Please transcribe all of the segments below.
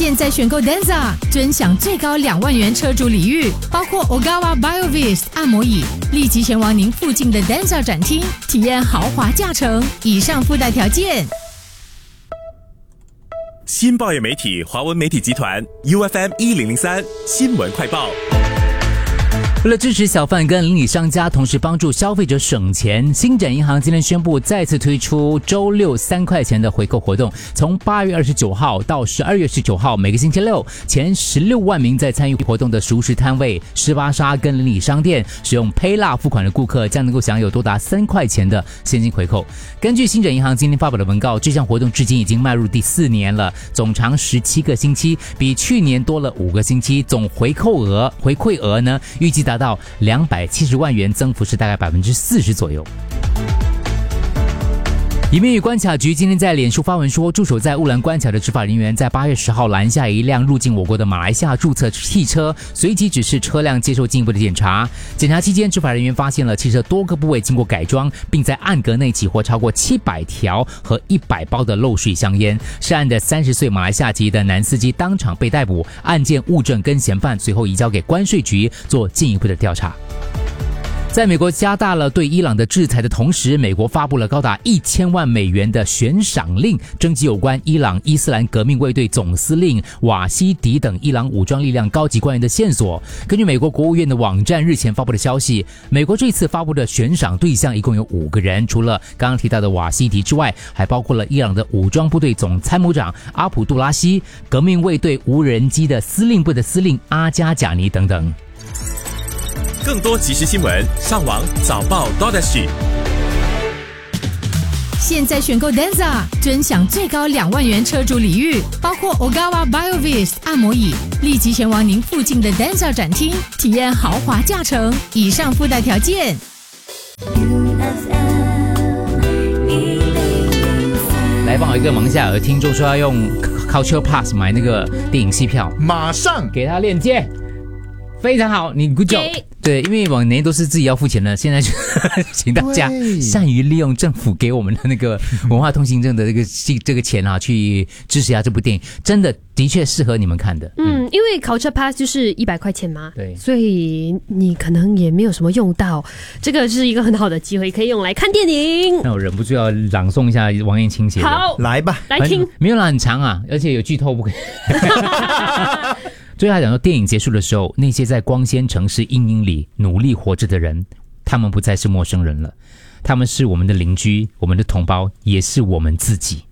现在选购 Denza， 尊享最高2万元车主礼遇，包括 Ogawa BioVist 按摩椅，立即前往您附近的 Denza 展厅，体验豪华驾乘。以上附带条件。 新报业媒体华文媒体集团 UFM 1003新闻快报。 为了支持小贩跟邻里商家，同时帮助消费者省钱，星展银行今天宣布再次推出周六3块钱的回扣活动，从8月29号到12月19号，每个星期六，前16万名在参与活动的熟食摊位、湿巴沙跟邻里商店使用 PayLah 付款的顾客，将能够享有多达3块钱的现金回扣。根据星展银行今天发表的文告，这项活动至今已经迈入第4年了，总长17个星期，比去年多了5个星期，总回馈额呢，预计达到270万元，增幅是大概40%左右。移民与关卡局今天在脸书发文说，驻守在乌兰关卡的执法人员在8月10号拦下一辆入境我国的马来西亚注册汽车，随即指示车辆接受进一步的检查。检查期间，执法人员发现了汽车多个部位经过改装，并在暗格内起获超过700条和100包的漏水香烟。涉案的30岁马来西亚籍的男司机当场被逮捕，案件物证跟嫌犯随后移交给关税局做进一步的调查。在美国加大了对伊朗的制裁的同时，美国发布了高达1000万美元的悬赏令，征集有关伊朗伊斯兰革命卫队总司令瓦西迪等伊朗武装力量高级官员的线索。根据美国国务院的网站日前发布的消息，美国这次发布的悬赏对象一共有5个人，除了刚刚提到的瓦西迪之外，还包括了伊朗的武装部队总参谋长阿卜杜拉希、革命卫队无人机的司令部的司令阿加贾尼等等。 更多即时新闻，上网早报 .SG。 现在选购 Denza， 尊享最高2万元车主礼遇，包括 Ogawa BioVist 按摩椅，立即前往您附近的 Denza 展厅，体验豪华驾乘。以上附带条件。 来帮我一个忙下，有听众说要用 Culture Pass 买那个电影戏票， 马上给他链接。非常好，你 good job。对，因为往年都是自己要付钱的，现在就请大家善于利用政府给我们的那个文化通行证的这个钱啊，去支持一下这部电影，真的的确适合你们看的。 因为 Culture Pass 就是100块钱嘛， 对， 所以你可能也没有什么用到，这个是一个很好的机会，可以用来看电影。 那我忍不住要朗诵一下王燕青写的。 好， 来吧， 来听。 没有啦，很长啊，而且有剧透不可以。最后他讲说，电影结束的时候，那些在光鲜城市阴影里努力活着的人，他们不再是陌生人了，他们是我们的邻居，我们的同胞，也是我们自己。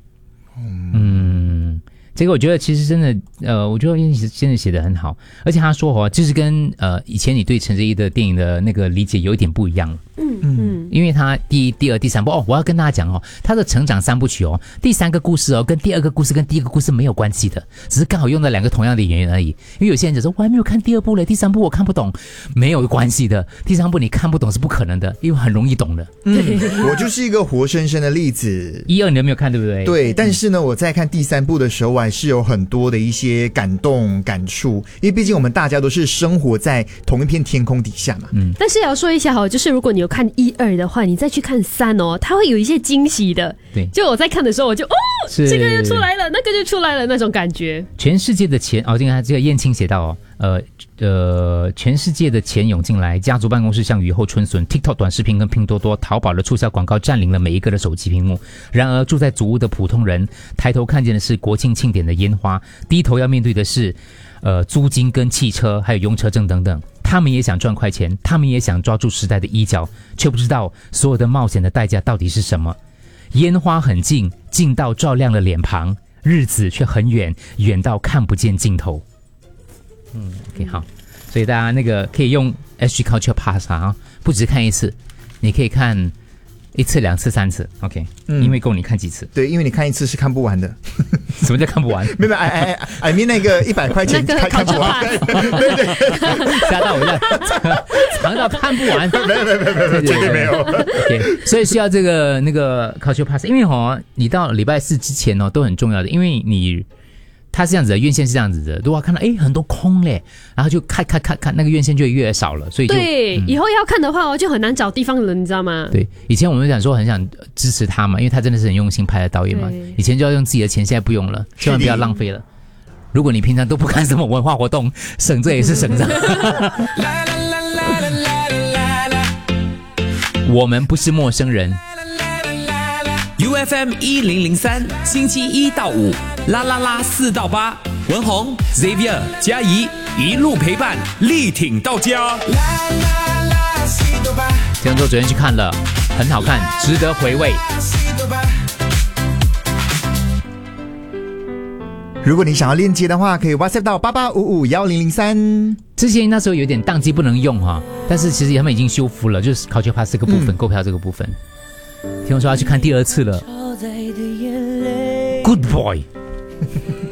这个我觉得其实真的，我觉得真的写得很好，而且他说就是跟以前你对陈哲艺的电影的那个理解有一点不一样了。因为他第一、第二、第三部我要跟大家讲他的成长3部曲第3个故事跟第2个故事跟第1个故事没有关系的，只是刚好用了2个同样的演员而已。因为有些人就说我还没有看第2部嘞，第3部我看不懂，没有关系的，第3部你看不懂是不可能的，因为很容易懂的。 我就是一个活生生的例子。 1、2你都没有看对不对？ 对，但是呢，我在看第3部的时候，我还是有很多的一些感动感触，因为毕竟我们大家都是生活在同一片天空底下嘛。 但是也要说一下就是如果你有看1、2的话，你再去看3它会有一些惊喜的。 对， 就我在看的时候，我就这个就出来了，那个就出来了，那种感觉。 全世界的钱这个燕青写到全世界的钱涌进来，家族办公室像雨后春笋 ，TikTok 短视频跟拼多多、淘宝的促销广告占领了每一个的手机屏幕。然而，住在祖屋的普通人抬头看见的是国庆庆典的烟花，低头要面对的是租金跟汽车还有用车证等等。他们也想赚快钱，他们也想抓住时代的衣角，却不知道所有的冒险的代价到底是什么。烟花很近，近到照亮了脸庞，日子却很远，远到看不见尽头。OK 好，所以大家那个可以用 SG Culture Pass 不只看一次，你可以看1次、2次、3次 ，OK，因为够你看几次？ 对，因为你看1次是看不完的。 什么叫看不完？ 没有，I mean 那个100块钱看不完， 对，吓到我了，长到看不完， 没有，绝对没有。 OK， 所以需要这个那个 Culture Pass， 因为你到礼拜4之前都很重要的，因为它是这样子的，院线是这样子的，如果看到很多空嘞，然后就看那个院线就会越少了，所以就对，以后要看的话就很难找地方了，你知道吗？ 对，以前我们讲说很想支持他嘛，因为他真的是很用心拍的导演嘛，以前就要用自己的钱，现在不用了，千万不要浪费了。 如果你平常都不看什么文化活动，省着也是省着。我们不是陌生人。 UFM 1003，星期1到5，啦啦啦4到8，文宏、Xavier、嘉怡一路陪伴，力挺到家。 听说昨天去看了，很好看，值得回味。 如果你想要链接的话，可以 WhatsApp 到88551003。 之前那时候有点宕机不能用哈，但是其实他们已经修复了，就是 Culture Pass 这个部分，购票这个部分。听说要去看第2次了。Good boy。